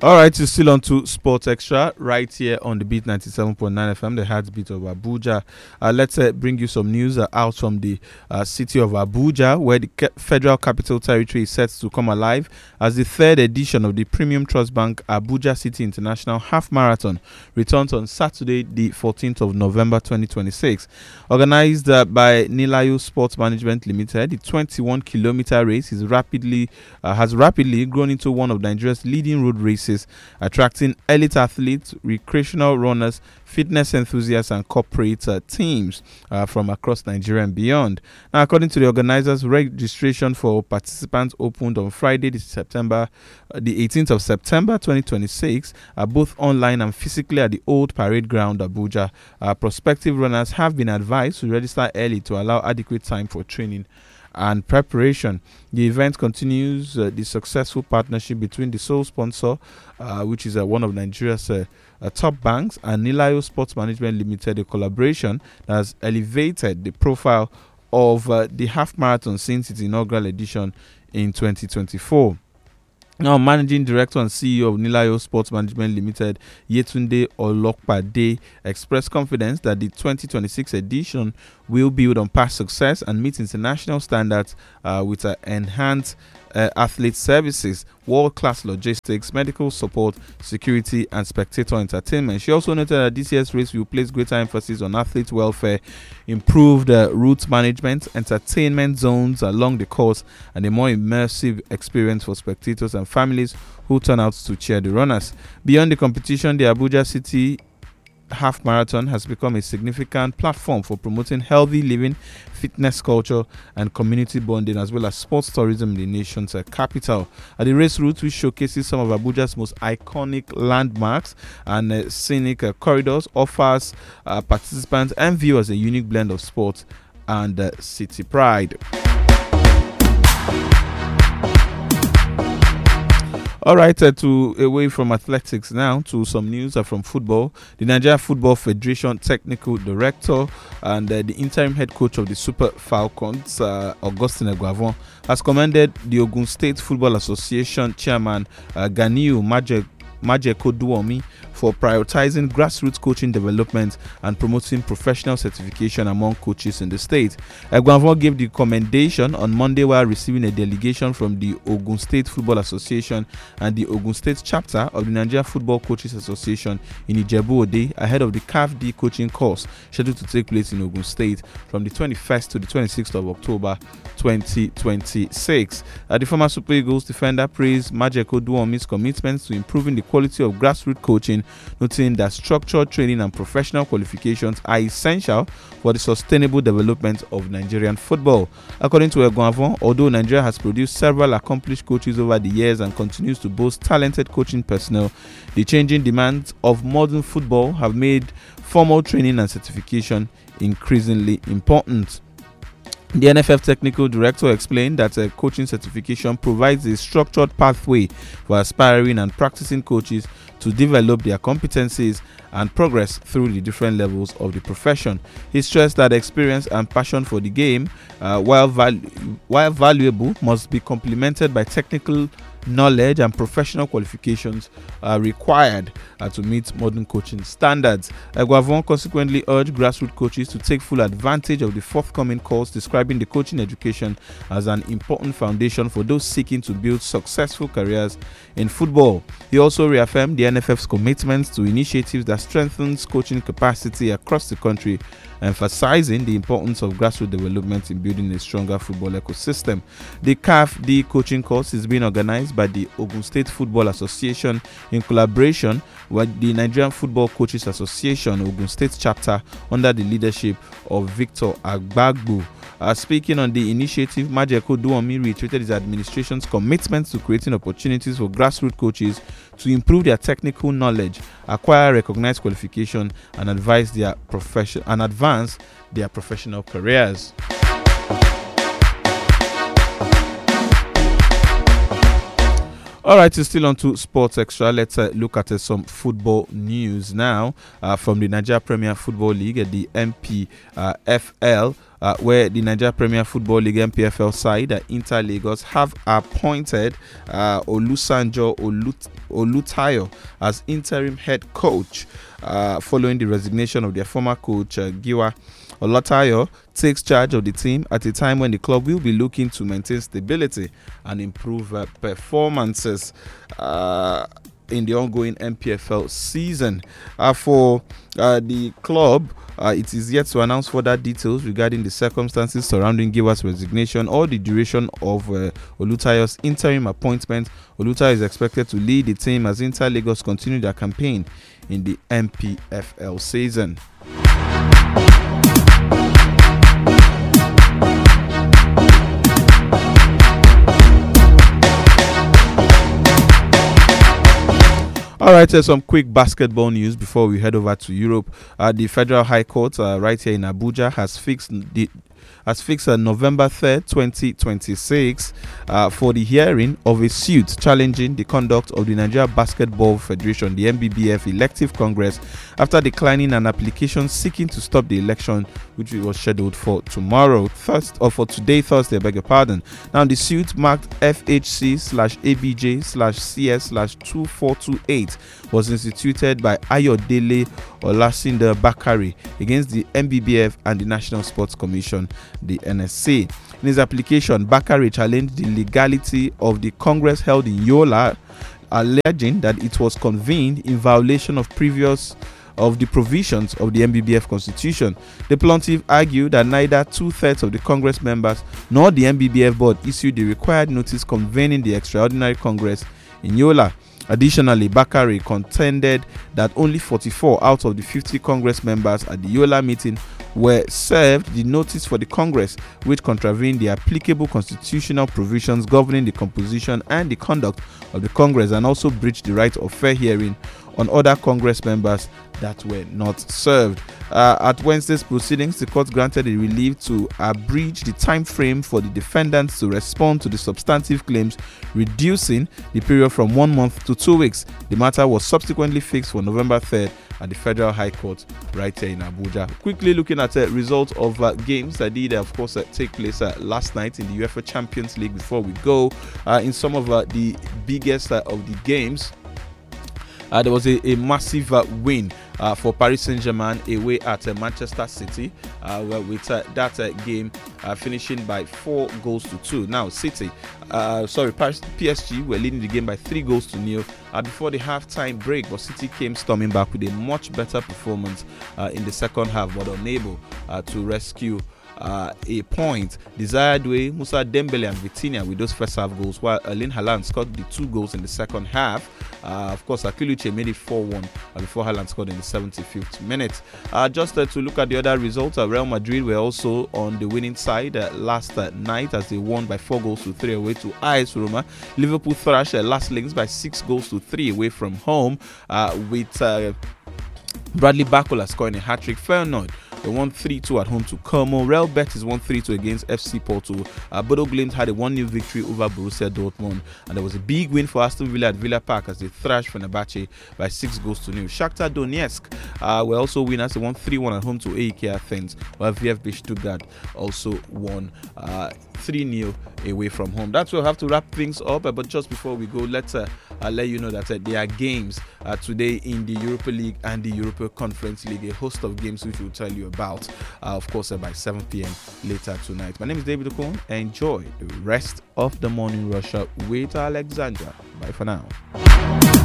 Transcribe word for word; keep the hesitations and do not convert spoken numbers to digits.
All right, you're still on to Sports Extra right here on the Beat ninety-seven point nine F M, the heartbeat of Abuja. Uh, let's uh, bring you some news uh, out from the uh, city of Abuja, where the Ke- Federal Capital Territory is set to come alive as the third edition of the Premium Trust Bank Abuja City International Half Marathon returns on Saturday, the fourteenth of November twenty twenty-six. Organized uh, by Nilayo Sports Management Limited, the twenty-one kilometer race is rapidly uh, has rapidly grown into one of Nigeria's leading road races, attracting elite athletes, recreational runners, fitness enthusiasts, and corporate uh, teams uh, from across Nigeria and beyond. Now, according to the organizers, registration for participants opened on Friday, the September, uh, the eighteenth of September, twenty twenty-six, uh, both online and physically at the Old Parade Ground, Abuja. Uh, prospective runners have been advised to register early to allow adequate time for training and preparation. The event continues uh, the successful partnership between the sole sponsor, uh, which is uh, one of Nigeria's uh, uh, top banks, and Nilayo Sports Management Limited, a collaboration that has elevated the profile of uh, the half marathon since its inaugural edition in twenty twenty-four. Now, Managing Director and C E O of Nilayo Sports Management Limited, Yetunde Olokpade, expressed confidence that the twenty twenty-six edition will build on past success and meet international standards uh, with uh, enhanced uh, athlete services, world-class logistics, medical support, security, and spectator entertainment. She also noted that this year's race will place greater emphasis on athlete welfare, improved uh, route management, entertainment zones along the course, and a more immersive experience for spectators and families who turn out to cheer the runners. Beyond the competition, the Abuja City Half Marathon has become a significant platform for promoting healthy living, fitness culture, and community bonding, as well as sports tourism in the nation's uh, capital. At the race route, which showcases some of Abuja's most iconic landmarks and uh, scenic uh, corridors, offers uh, participants and viewers a unique blend of sports and uh, city pride. All right, uh, to away from athletics now to some news uh, from football. The Nigeria Football Federation Technical Director and uh, the interim head coach of the Super Falcons, uh, Augustine Eguavon, has commended the Ogun State Football Association Chairman uh, Ganiu Maje Majeko Duomi for prioritizing grassroots coaching development and promoting professional certification among coaches in the state. Eguavon gave the commendation on Monday while receiving a delegation from the Ogun State Football Association and the Ogun State chapter of the Nigeria Football Coaches Association in Ijebu-Ode ahead of the C A F D coaching course scheduled to take place in Ogun State from the twenty-first to the twenty-sixth of October twenty twenty-six. Uh, the former Super Eagles defender praised Majeko Duomi's commitment to improving the quality of grassroots coaching, noting that structured training and professional qualifications are essential for the sustainable development of Nigerian football. According to Eguavon, although Nigeria has produced several accomplished coaches over the years and continues to boast talented coaching personnel, the changing demands of modern football have made formal training and certification increasingly important. The N F F Technical Director explained that a coaching certification provides a structured pathway for aspiring and practicing coaches to develop their competencies and progress through the different levels of the profession. He stressed that experience and passion for the game, uh, while, val- while valuable, must be complemented by technical knowledge and professional qualifications are required uh, to meet modern coaching standards. Eguavon consequently urged grassroots coaches to take full advantage of the forthcoming course, describing the coaching education as an important foundation for those seeking to build successful careers in football. He also reaffirmed the N F F's commitment to initiatives that strengthens coaching capacity across the country, emphasizing the importance of grassroots development in building a stronger football ecosystem. The C A F D coaching course is being organized by the Ogun State Football Association in collaboration with the Nigerian Football Coaches Association Ogun State chapter under the leadership of Victor Agbagbu. Uh, speaking on the initiative, Majeko Duomi reiterated his administration's commitment to creating opportunities for grassroots coaches to improve their technical knowledge, acquire recognized qualification, and advise their profession and advance their professional careers. All right, it's still on to Sports Extra. Let's uh, look at uh, some football news now uh, from the Nigeria Premier Football League, uh, the N P F L. uh, where the Nigeria Premier Football League N P F L side, uh, Inter Lagos, have appointed uh, Olusanjo Olut- Olutayo as interim head coach uh, following the resignation of their former coach, uh, Giwa. Olatayo takes charge of the team at a time when the club will be looking to maintain stability and improve uh, performances uh, in the ongoing N P F L season. Uh, for uh, the club, uh, it is yet to announce further details regarding the circumstances surrounding Giwa's resignation or the duration of uh, Olutayo's interim appointment. Olutayo is expected to lead the team as Inter Lagos continue their campaign in the N P F L season. All right, uh, some quick basketball news before we head over to Europe. Uh, the Federal High Court uh, right here in Abuja has fixed the has fixed uh, November third, twenty twenty-six uh, for the hearing of a suit challenging the conduct of the Nigeria Basketball Federation, the N B B F Elective Congress, after declining an application seeking to stop the election, which was scheduled for tomorrow, Thursday, or for today, Thursday, I beg your pardon. Now, the suit marked F H C slash A B J slash C S slash two four two eight was instituted by Ayodele Olasinda Bakari against the N B B F and the National Sports Commission, the N S C. In his application, Bakari challenged the legality of the Congress held in Yola, alleging that it was convened in violation of previous of the provisions of the N B B F Constitution. The plaintiff argued that neither two-thirds of the Congress members nor the N B B F board issued the required notice convening the extraordinary Congress in Yola. Additionally, Bakari contended that only forty-four out of the fifty Congress members at the Yola meeting were served the notice for the Congress, which contravened the applicable constitutional provisions governing the composition and the conduct of the Congress, and also breached the right of fair hearing on other Congress members that were not served. Uh, at Wednesday's proceedings, the court granted a relief to abridge the time frame for the defendants to respond to the substantive claims, reducing the period from one month to two weeks. The matter was subsequently fixed for November third at the Federal High Court right here in Abuja. Quickly looking at the uh, results of uh, games that did, uh, of course, uh, take place uh, last night in the UEFA Champions League. Before we go, uh, in some of uh, the biggest uh, of the games, Uh, there was a, a massive uh, win uh, for Paris Saint-Germain away at uh, Manchester City, uh, with uh, that uh, game uh, finishing by four goals to two. Now, City, uh, sorry, Paris, P S G were leading the game by three goals to nil uh, before the halftime break, but City came storming back with a much better performance uh, in the second half, but unable uh, to rescue Uh, a point. Desire Doué, Moussa Dembele and Vitinha with those first half goals, while Erling Haaland scored the two goals in the second half. Uh, of course, Akiluche made it four one uh, before Haaland scored in the seventy-fifth minute. Uh, just uh, to look at the other results, uh, Real Madrid were also on the winning side uh, last uh, night as they won by four goals to three away to AS Roma. Liverpool thrashed uh, Last Links by six goals to three away from home, uh, with uh, Bradley Barcola scoring a hat-trick. Feyenoord, they won three two at home to Como. Real Betis won three two against F C Porto. Uh, Bodo Glimt had a one nil victory over Borussia Dortmund. And there was a big win for Aston Villa at Villa Park as they thrashed Fenerbahce by six goals to nil. Shakhtar Donetsk uh, were also winners. They won three one at home to A E K Athens, while V F B Stuttgart also won uh, three nil away from home. That's where we'll have to wrap things up. Uh, but just before we go, let's uh, uh, let you know that uh, there are games uh, today in the Europa League and the Europa Conference League. A host of games which we'll tell you about, uh, of course, uh, by seven p.m. later tonight. My name is David Okon. Enjoy the rest of the morning rush up with Alexandra. Bye for now.